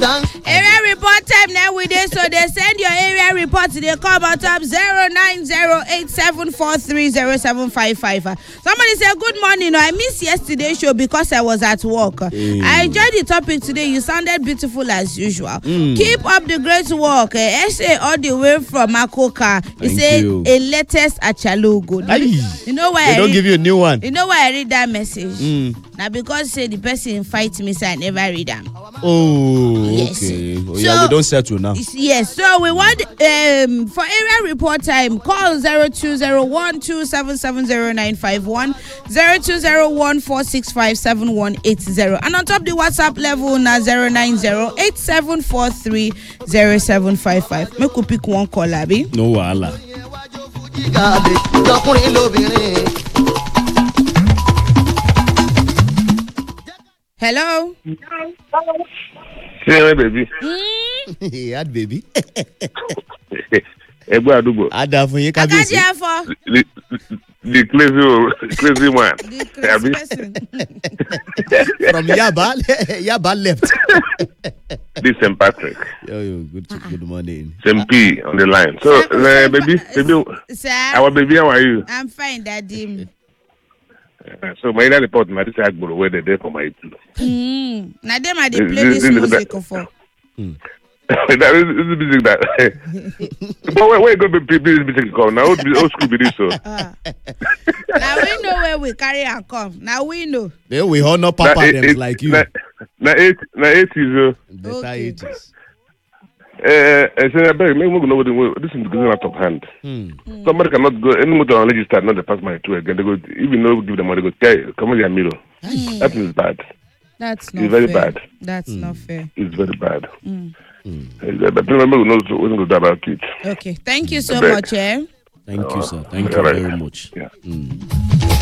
Area report time now with this, so they send your area report. They come on top 09087430755. Somebody say good morning. I missed yesterday's show because I was at work. I enjoyed the topic today. You sounded beautiful as usual. Keep up the great work. Essay all the way from Makoka. He said a latest Achalogo. You know why they don't give you a new one. You know why I read that message? Now because say the person fight me, so I never read them. Oh, yes. Okay. Oh, yeah, we don't settle now. Yes, so we want for area report time. Call 020127709151, 0201465780, and on top the WhatsApp level na 09087430755. Make we pick one call, abi. No wahala. Hello. Hey, baby. He had baby. Ada for you, Kabisi. The crazy man. The crazy person. From Yaba left. This St. Patrick. Yo, good morning. St. P on the line. So, baby, Sir, our baby, how are you? I'm fine, Daddy. So my report, my this Agboro where they there for my two. Now them are they play this music for. That is music that. But where go be this music come now? Old school be this so. Now we know where we carry and come. Now we know. Then we honor Papa them like you. Na 80s. Better 80s. I say, I beg, make me know this is going out of hand. Somebody cannot go any more to register, not the pass my two again. They go, even though give them money, go come on your mirror. That is bad. That's not it's very fair. bad. That's not fair. It's very bad. But remember, we know what's going to about it. Okay, thank you so much, eh? Thank you, sir. Thank you very much. Yeah.